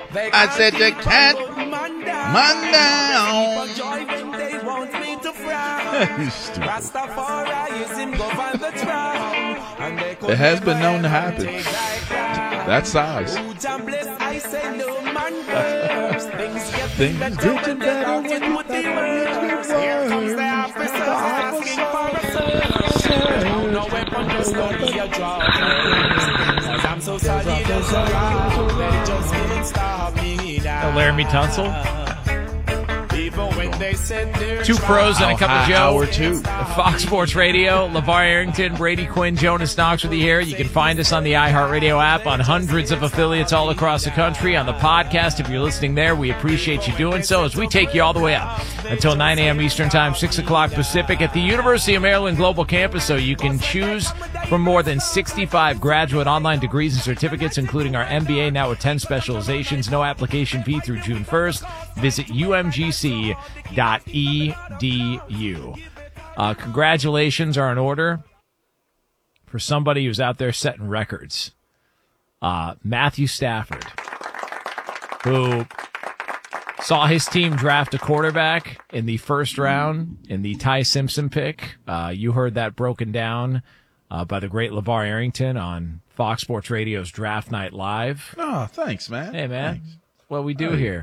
I said you can't man down. It has been known to happen. That size. Things getting better when you put the words. Here comes the officer asking for a service. No weapon, just no be a drop. Cause I'm so solid as a rock. Let it just can't stop me now. Laramie Tunsil. Even when they said they're Two pros and a cup of Joe. Hour two. Fox Sports Radio, LeVar Arrington, Brady Quinn, Jonas Knox with you here. You can find us on the iHeartRadio app, on hundreds of affiliates all across the country, on the podcast. If you're listening there, we appreciate you doing so as we take you all the way up until 9 a.m. Eastern Time, 6 o'clock Pacific at the University of Maryland Global Campus. So you can choose from more than 65 graduate online degrees and certificates, including our MBA now with 10 specializations. No application fee through June 1st. Visit umgc.edu. Congratulations are in order for somebody who's out there setting records. Matthew Stafford, who saw his team draft a quarterback in the first round in the Ty Simpson pick. You heard that broken down by the great LeVar Arrington on Fox Sports Radio's Draft Night Live. Oh, thanks, man. Hey, man. Thanks. What we do here.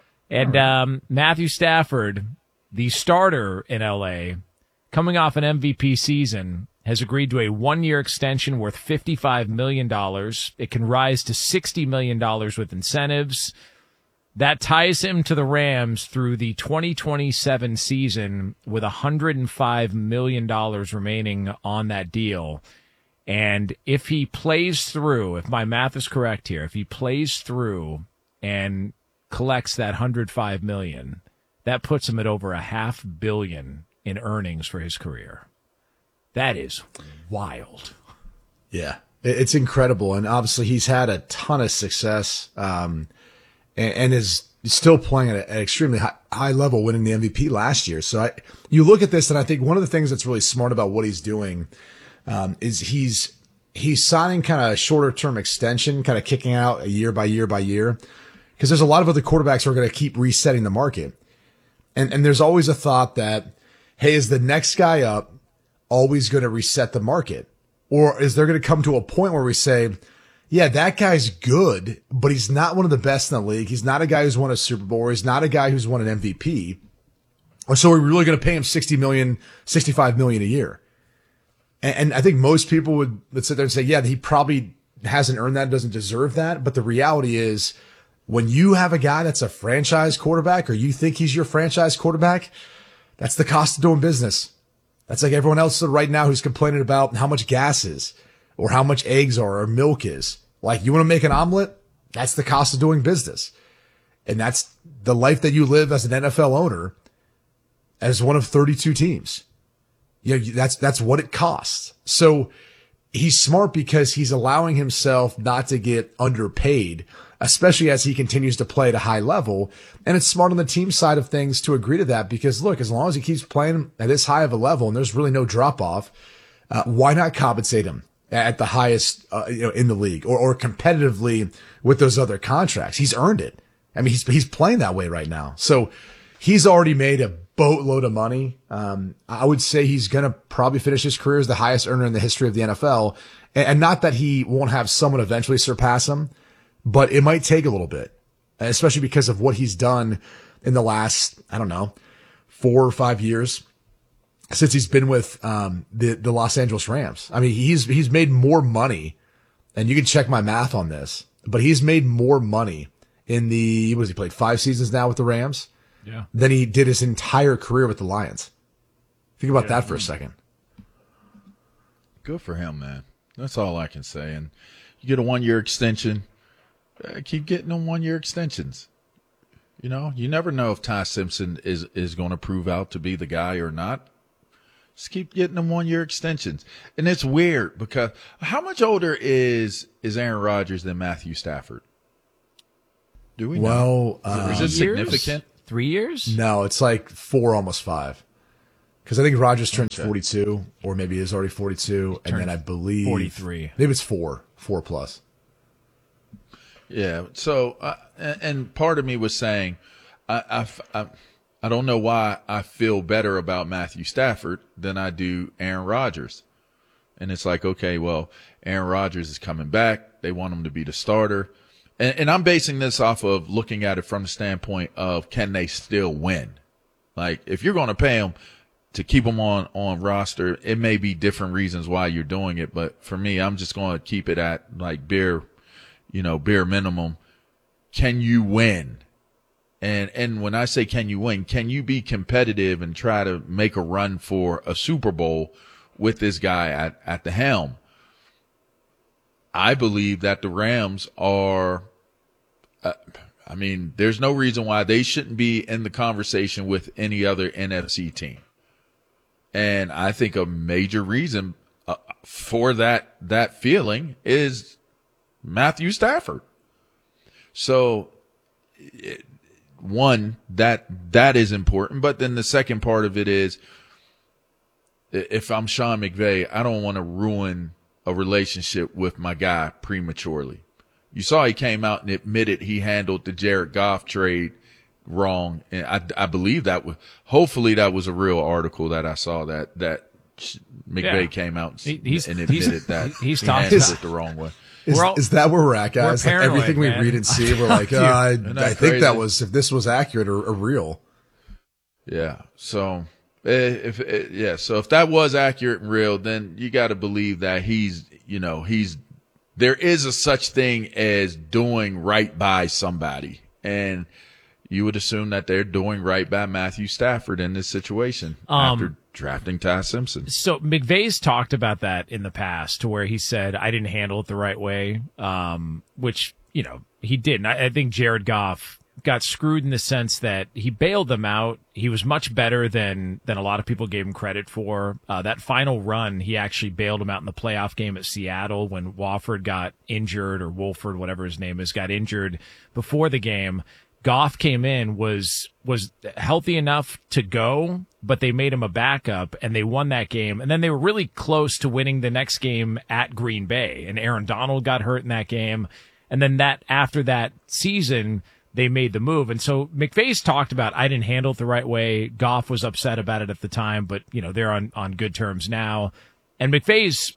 And Matthew Stafford, the starter in L.A., coming off an MVP season, has agreed to a one-year extension worth $55 million. It can rise to $60 million with incentives. That ties him to the Rams through the 2027 season with $105 million remaining on that deal. And if he plays through, if my math is correct here, if he plays through and collects that $105 million, that puts him at over $500 million in earnings for his career. That is wild. Yeah, it's incredible. And obviously he's had a ton of success, and is still playing at an extremely high level, winning the MVP last year. So you look at this, and I think one of the things that's really smart about what he's doing, is he's signing kind of a shorter term extension, kind of kicking out a year by year by year. Because there's a lot of other quarterbacks who are going to keep resetting the market. And there's always a thought that, hey, is the next guy up always going to reset the market? Or is there going to come to a point where we say, yeah, that guy's good, but he's not one of the best in the league. He's not a guy who's won a Super Bowl. Or he's not a guy who's won an MVP. Or so we're really going to pay him $60 million, $65 million a year. And I think most people would sit there and say, yeah, he probably hasn't earned that, doesn't deserve that. But the reality is, when you have a guy that's a franchise quarterback, or you think he's your franchise quarterback, that's the cost of doing business. That's like everyone else right now who's complaining about how much gas is, or how much eggs are, or milk is. Like, you want to make an omelet? That's the cost of doing business. And that's the life that you live as an NFL owner, as one of 32 teams. You know, that's what it costs. So he's smart because he's allowing himself not to get underpaid, especially as he continues to play at a high level. And it's smart on the team side of things to agree to that, because look, as long as he keeps playing at this high of a level and there's really no drop off, why not compensate him at the highest, in the league, or competitively with those other contracts? He's earned it. I mean, he's playing that way right now. So he's already made a boatload of money. I would say he's going to probably finish his career as the highest earner in the history of the NFL. And not that he won't have someone eventually surpass him, but it might take a little bit, especially because of what he's done in the last, 4 or 5 years since he's been with the Los Angeles Rams. I mean, he's made more money, and you can check my math on this, but he's made more money in he played 5 seasons now with the Rams, than he did his entire career with the Lions. Think about that for a second. Good for him, man. That's all I can say. And you get a 1-year extension. Keep getting them 1-year extensions. You know, you never know if Ty Simpson is going to prove out to be the guy or not. Just keep getting them 1-year extensions. And it's weird because how much older is Aaron Rodgers than Matthew Stafford? Do we know? Well, is it significant? 3 years? No, it's like 4, almost 5. Because I think Rodgers turns 42, or maybe is already 42, and then I believe 43. Maybe it's 4 plus. Yeah. So, and part of me was saying, I don't know why I feel better about Matthew Stafford than I do Aaron Rodgers. And it's like, okay, well, Aaron Rodgers is coming back. They want him to be the starter. And I'm basing this off of looking at it from the standpoint of, can they still win? Like, if you're going to pay them to keep them on roster, it may be different reasons why you're doing it. But for me, I'm just going to keep it at like bare minimum. Can you win? And when I say, can you win, can you be competitive and try to make a run for a Super Bowl with this guy at the helm? I believe that the Rams are, there's no reason why they shouldn't be in the conversation with any other NFC team. And I think a major reason for that feeling is Matthew Stafford. So, one, that is important. But then the second part of it is, if I'm Sean McVay, I don't want to ruin a relationship with my guy prematurely. You saw he came out and admitted he handled the Jared Goff trade wrong. And I believe hopefully that was a real article that I saw that McVay came out and admitted that he handled it the wrong way. Is that where we're at, guys? We're paranoid, everything we man. read and see, we're like, I think crazy? that was, if this was accurate or real. Yeah. So if that was accurate and real, then you got to believe that there is a such thing as doing right by somebody. And you would assume that they're doing right by Matthew Stafford in this situation after drafting Ty Simpson. So McVay's talked about that in the past, to where he said, I didn't handle it the right way, which, he didn't. I think Jared Goff got screwed in the sense that he bailed them out. He was much better than a lot of people gave him credit for. That final run, he actually bailed him out in the playoff game at Seattle when Wofford got injured, or Wolford, whatever his name is, got injured before the game. Goff came in, was healthy enough to go, but they made him a backup and they won that game. And then they were really close to winning the next game at Green Bay, and Aaron Donald got hurt in that game. And then after that season, they made the move. And so McVay's talked about, I didn't handle it the right way. Goff was upset about it at the time, but they're on good terms now. And McVay's,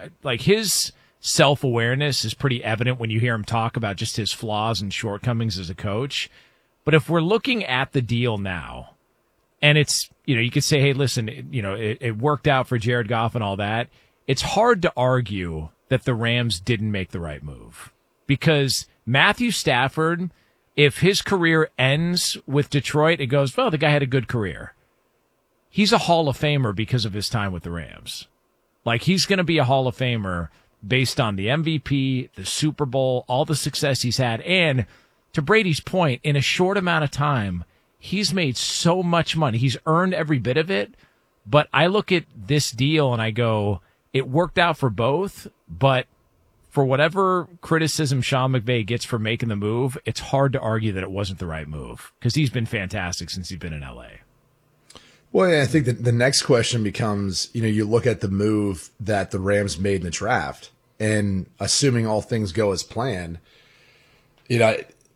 his self-awareness is pretty evident when you hear him talk about just his flaws and shortcomings as a coach. But if we're looking at the deal now, and it's, you could say, hey, listen, it worked out for Jared Goff and all that. It's hard to argue that the Rams didn't make the right move, because Matthew Stafford, if his career ends with Detroit, it goes, well, the guy had a good career. He's a Hall of Famer because of his time with the Rams. He's going to be a Hall of Famer based on the MVP, the Super Bowl, all the success he's had. And to Brady's point, in a short amount of time, he's made so much money. He's earned every bit of it. But I look at this deal and I go, it worked out for both, but for whatever criticism Sean McVay gets for making the move, it's hard to argue that it wasn't the right move, because he's been fantastic since he's been in LA. Well, yeah, I think that the next question becomes, you look at the move that the Rams made in the draft, and assuming all things go as planned, you're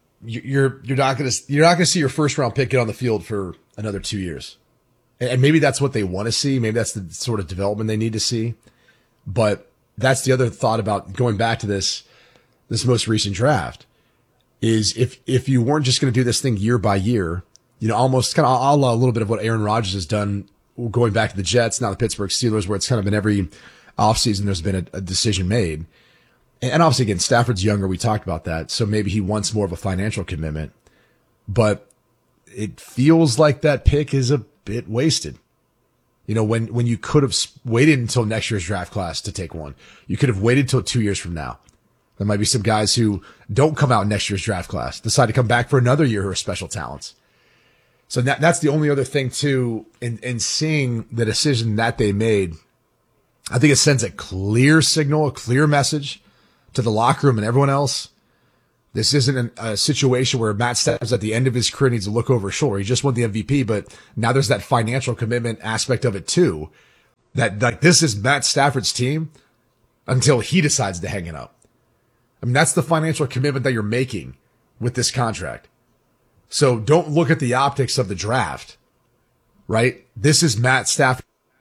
not going to see your first round pick get on the field for another 2 years. And maybe that's what they want to see. Maybe that's the sort of development they need to see. But that's the other thought about going back to this most recent draft, is if you weren't just going to do this thing year by year, almost kind of a little bit of what Aaron Rodgers has done going back to the Jets, now the Pittsburgh Steelers, where it's kind of been every offseason there's been a decision made. And obviously, again, Stafford's younger. We talked about that. So maybe he wants more of a financial commitment. But it feels like that pick is a bit wasted. When you could have waited until next year's draft class to take one. You could have waited till 2 years from now. There might be some guys who don't come out in next year's draft class, decide to come back for another year who are special talents. So that's the only other thing too, in seeing the decision that they made. I think it sends a clear signal, a clear message to the locker room and everyone else. This isn't a situation where Matt Stafford's at the end of his career, needs to look over his shoulder. He just won the MVP, but now there's that financial commitment aspect of it too. That this is Matt Stafford's team until he decides to hang it up. I mean, that's the financial commitment that you're making with this contract. So don't look at the optics of the draft, right? This is Matt Stafford.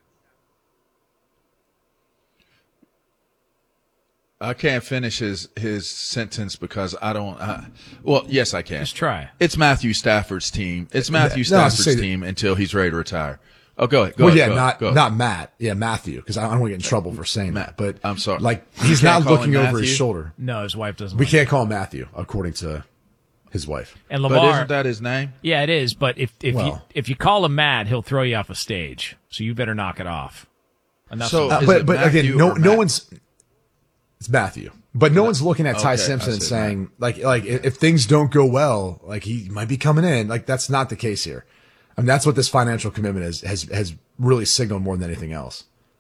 I can't finish his sentence because I don't. Well, yes, I can. Just try. It's Matthew Stafford's team. It's Matthew No, I was Stafford's saying- team until he's ready to retire. Oh, go ahead. Well, ahead, yeah, go ahead. not Matt. Yeah, Matthew, because I don't want to get in trouble for saying that. But I'm sorry. Like, You he's can't not call him looking over his Matthew? shoulder. No, his wife doesn't. We like can't call him Matthew, according to his wife. And But Lamar, isn't that his name? yeah, it is. But if Well. you call him Matt, he'll throw you off a stage. So you better knock it off. Enough. So- said. Is But it again, Matthew no or no Matt? one's. It's Matthew, but no one's looking at Ty Okay, Simpson I and see, saying like if things don't go well, like he might be coming in. Like that's not the case here. I mean, that's what this financial commitment has really signaled more than anything else.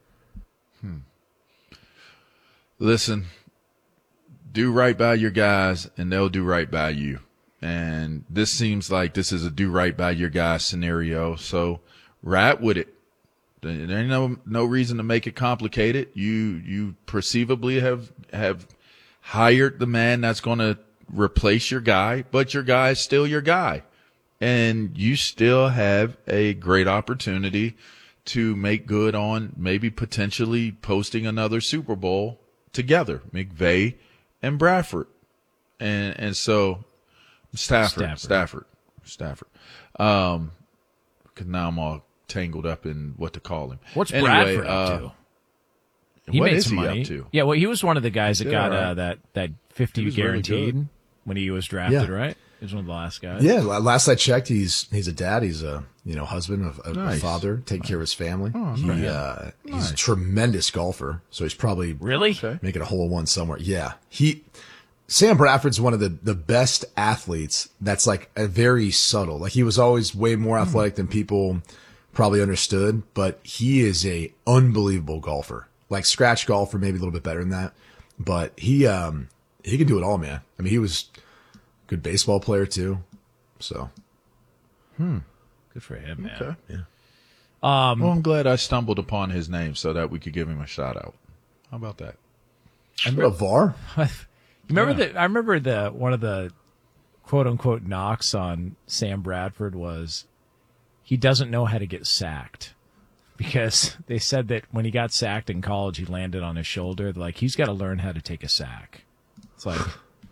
Listen, do right by your guys, and they'll do right by you. And this seems like this is a do right by your guys scenario. So, right with it. There ain't no reason to make it complicated. You perceivably have hired the man that's going to replace your guy, but your guy is still your guy, and you still have a great opportunity to make good on maybe potentially posting another Super Bowl together, McVay and Bradford, and so Stafford. 'Cause now I'm all tangled up in what to call him. What's Anyway, Bradford up to? He what made is some he money. up to? Yeah, well, he was one of the guys that Did got all right. that 50 He was really guaranteed good. when he was drafted, Yeah. right? He was one of the last guys. Yeah, last I checked, he's a dad. He's a husband, a Nice. father, taking care of his family. He's a Nice. tremendous golfer, so he's probably Really? Okay. making a hole in one somewhere. Yeah, Sam Bradford's one of the best athletes. That's like a very subtle. Like he was always way more athletic than people probably understood, but he is a unbelievable golfer. Like scratch golfer, maybe a little bit better than that, but he can do it all, man. I mean, he was a good baseball player too. So Good for him, man. Okay. yeah. Well, I'm glad I stumbled upon his name so that we could give him a shout out. How about that? Remember VAR? You remember I remember one of the quote unquote knocks on Sam Bradford was he doesn't know how to get sacked. Because they said that when he got sacked in college, he landed on his shoulder. They're like, he's got to learn how to take a sack. It's like,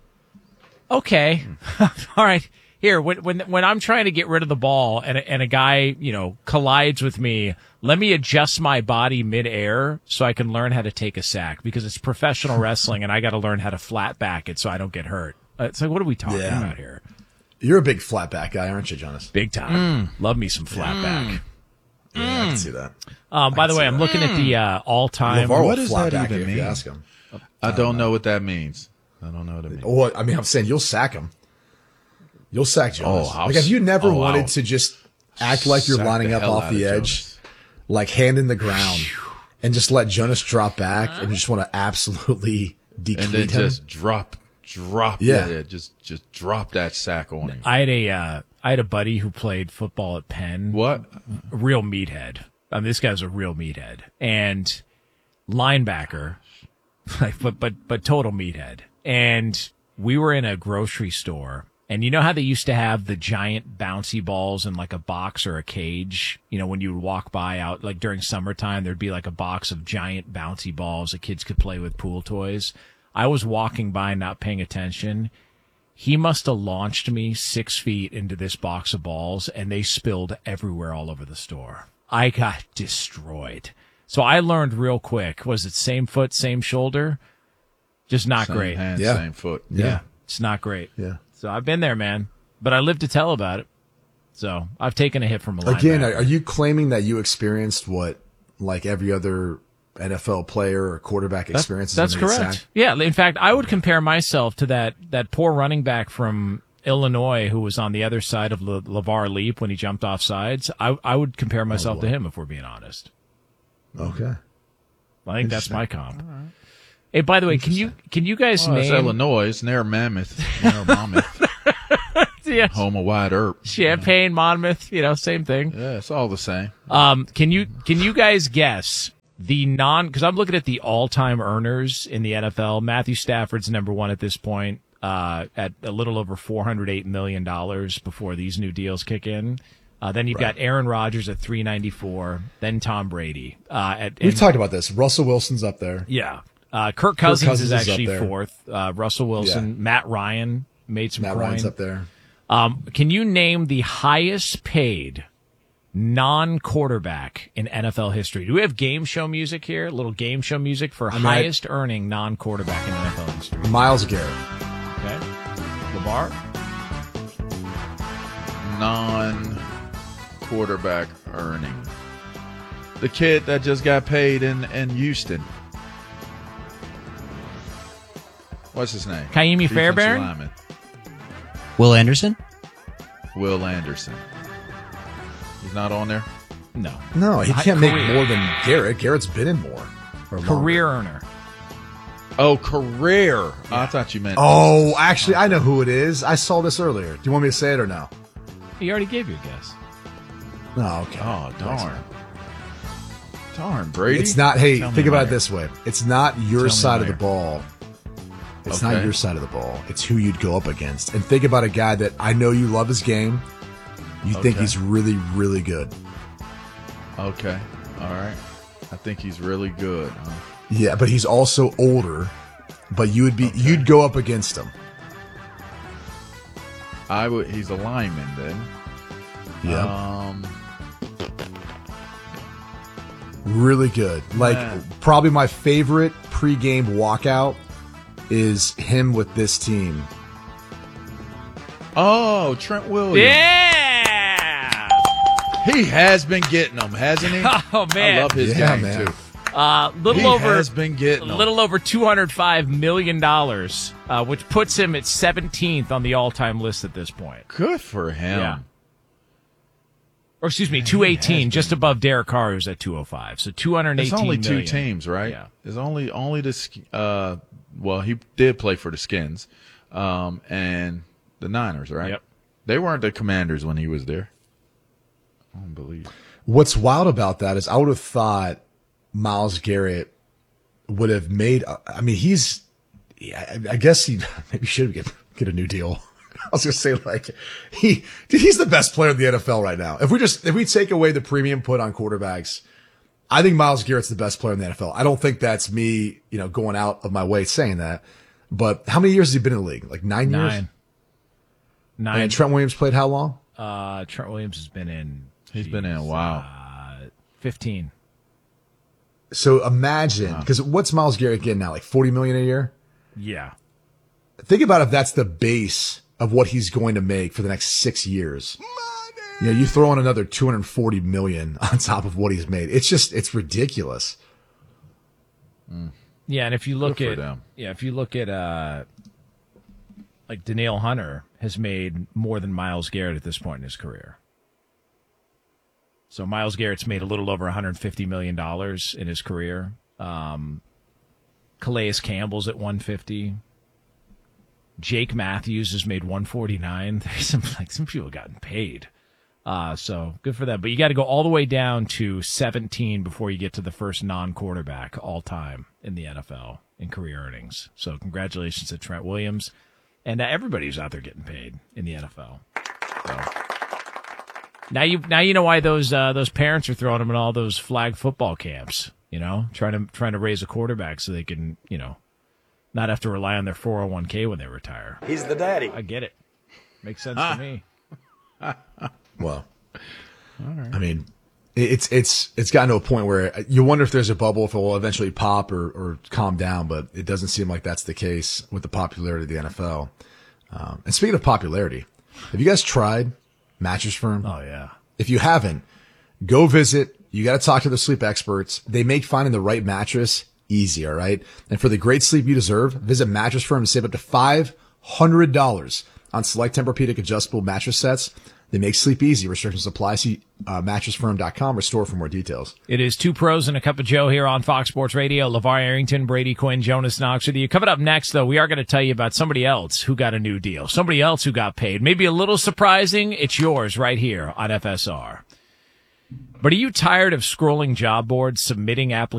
okay, all right. Here, when I'm trying to get rid of the ball and a guy, collides with me, let me adjust my body midair so I can learn how to take a sack because it's professional wrestling and I got to learn how to flat back it so I don't get hurt. It's like, what are we talking about here? You're a big flat back guy, aren't you, Jonas? Big time. Love me some flat back. Yeah, I can see that. By the way, see I'm that. looking at the all-time. LeVar will What does flat that back even you if you mean? ask him. I don't know what that means. I don't know what it means. Well, I mean, I'm saying you'll sack him. You'll sack Jonas. I'll Like, have you never I'll wanted to just act like you're sack lining the up hell off out the of edge, Jonas. like hand in the ground, and just let Jonas drop back and you just want to absolutely And deplete then him? just drop Yeah. that, just drop that sack on him. I had a buddy who played football at Penn. What? A real meathead. This guy's a real meathead and linebacker, like, but total meathead. And we were in a grocery store, and you know how they used to have the giant bouncy balls in like a box or a cage? When you would walk by out, like during summertime, there'd be like a box of giant bouncy balls that kids could play with pool toys. I was walking by, not paying attention. He must have launched me 6 feet into this box of balls, and they spilled everywhere all over the store. I got destroyed. So I learned real quick. Was it same foot, same shoulder? Just not Same great. hand, Yeah. same foot. Yeah. It's not great. Yeah. So I've been there, man. But I live to tell about it. So I've taken a hit from a Again, linebacker. are you claiming that you experienced what like every other NFL player or quarterback experiences? That's when they get correct. sacked? Yeah, in fact, I would compare myself to that poor running back from Illinois who was on the other side of LeVar Leap when he jumped off sides. I would compare myself to him if we're being honest. Okay. I think that's my comp. Hey, by the way, can you guys Well, it's name Illinois. It's near Mammoth. Near Monmouth. yeah, Home of Wyatt Earp. Champaign, Monmouth, same thing. Yeah, it's all the same. Can you guys guess because I'm looking at the all-time earners in the NFL. Matthew Stafford's number one at this point, at a little over $408 million before these new deals kick in. Then you've got Aaron Rodgers at $394, then Tom Brady. We've talked about this. Russell Wilson's up there. Yeah. Kirk Cousins is actually up there. fourth. Russell Wilson, Matt Ryan made some coin. Ryan's up there. Can you name the highest paid non-quarterback in NFL history? Do we have game show music here? A little game show music for highest earning non-quarterback in NFL history. Myles Garrett. Okay. Lamar? Non-quarterback earning. The kid that just got paid in Houston. What's his name? Kaimi Defensive Fairbairn? lineman. Will Anderson? Will Anderson. He's not on there? No. No, he can't make more than Garrett. Garrett's been in more. Career earner. Oh, career. Oh, I thought you meant. Oh, actually, I know who it is. I saw this earlier. Do you want me to say it or no? He already gave you a guess. No, okay. Oh, darn. Darn, Brady. It's not, hey, Tell me think about later. it this way. It's not your Tell me side of the later. ball. It's Okay. not your side of the ball. It's who you'd go up against. And think about a guy that I know you love his game. You think Okay. he's really, really good. Okay. All right. I think he's really good. Huh? Yeah, but he's also older. But you'd go up against him. I would. He's a lineman then. Yeah. Really good. Like, Man. probably my favorite pregame walkout is him with this team. Oh, Trent Williams. Yeah! He has been getting them, hasn't he? Oh, man. I love his Yeah, game man. too. He Has been getting them. little over $205 million, which puts him at 17th on the all-time list at this point. Good for him. Yeah. Or excuse me, 218, just above Derek Carr, who's at 205. So 218 It's only million. two teams, right? Yeah. It's only the well, he did play for the Skins, and the Niners, right? Yep. They weren't the Commanders when he was there. Unbelievable. What's wild about that is I would have thought Myles Garrett would have made. I mean, I guess he maybe should get a new deal. I was gonna say he's the best player in the NFL right now. If we take away the premium put on quarterbacks, I think Myles Garrett's the best player in the NFL. I don't think that's me, going out of my way saying that. But how many years has he been in the league? Like 9 years? 9. And Trent Williams played how long? Trent Williams has been in. He's been in a while. 15. So imagine, because what's Myles Garrett getting now? Like $40 million a year? Yeah. Think about if that's the base of what he's going to make for the next 6 years. You throw in another $240 million on top of what he's made. It's ridiculous. Yeah, and if you look Good for at them. like Danielle Hunter has made more than Myles Garrett at this point in his career. So Myles Garrett's made a little over $150 million in his career. Calais Campbell's at 150. Jake Matthews has made 149. There's some people gotten paid. So good for them. But you got to go all the way down to 17 before you get to the first non-quarterback all time in the NFL in career earnings. So congratulations to Trent Williams and everybody who's out there getting paid in the NFL. So now you know why those parents are throwing them in all those flag football camps. Trying to raise a quarterback so they can not have to rely on their 401k when they retire. He's the daddy. I get it. Makes sense to me. Well, I mean, it's gotten to a point where you wonder if there's a bubble, if it will eventually pop or calm down, but it doesn't seem like that's the case with the popularity of the NFL. And speaking of popularity, have you guys tried Mattress Firm? Oh, yeah. If you haven't, go visit. You got to talk to the sleep experts. They make finding the right mattress easy, all right? And for the great sleep you deserve, visit Mattress Firm to save up to $500 on select Tempur-Pedic adjustable mattress sets. They make sleep easy. Restrictions apply. See mattressfirm.com or store for more details. It is Two Pros and a Cup of Joe here on Fox Sports Radio. LeVar Arrington, Brady Quinn, Jonas Knox with you. Coming up next, though, we are going to tell you about somebody else who got a new deal. Somebody else who got paid. Maybe a little surprising. It's yours right here on FSR. But are you tired of scrolling job boards, submitting applications?